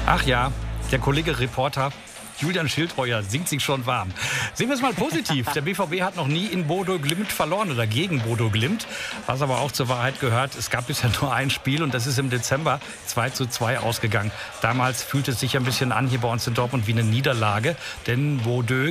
Ach ja, der Kollege Reporter Julian Schildheuer singt sich schon warm. Sehen wir es mal positiv. Der BVB hat noch nie in Bodo Glimt verloren oder gegen Bodo Glimt. Was aber auch zur Wahrheit gehört, es gab bisher nur ein Spiel und das ist im Dezember 2:2 ausgegangen. Damals fühlte es sich ein bisschen an hier bei uns in Dortmund wie eine Niederlage, denn Bodø